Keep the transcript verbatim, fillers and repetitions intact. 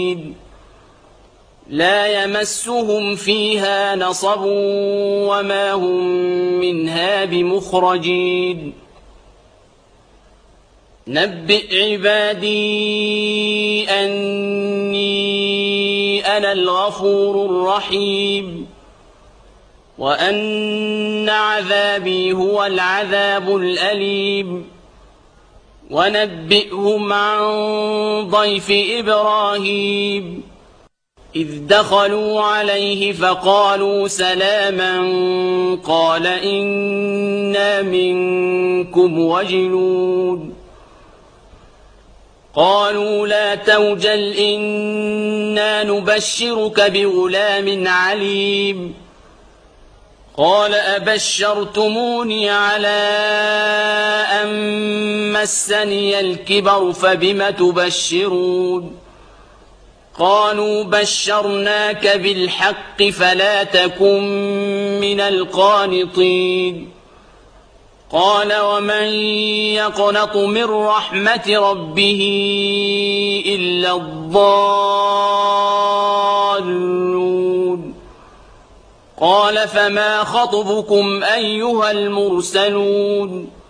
لا يمسهم فيها نصب وما هم منها بمخرجين نبئ عبادي أني أنا الغفور الرحيم وأن عذابي هو العذاب الأليم ونبئهم عن ضيف إبراهيم إذ دخلوا عليه فقالوا سلاما قال إنا منكم وجلون قالوا لا توجل إنا نبشرك بغلام عليم قال أبشرتموني على أن مسني الكبر فبم تبشرون قالوا بشرناك بالحق فلا تكن من القانطين قال ومن يقنط من رحمة ربه إلا الضالون قال فما خطبكم أيها المرسلون